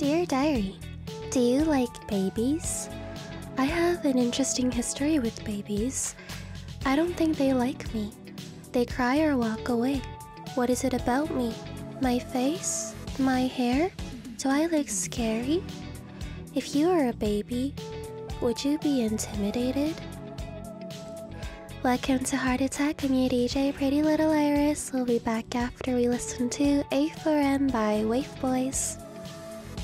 Dear Diary, do you like babies? I have an interesting history with babies. I don't think they like me. They cry or walk away. What is it about me? My face? My hair? Do I look scary? If you were a baby, would you be intimidated? Welcome to Heart Attack. I'm your DJ, Pretty Little Iris. We'll be back after we listen to A4M by Wave Boys.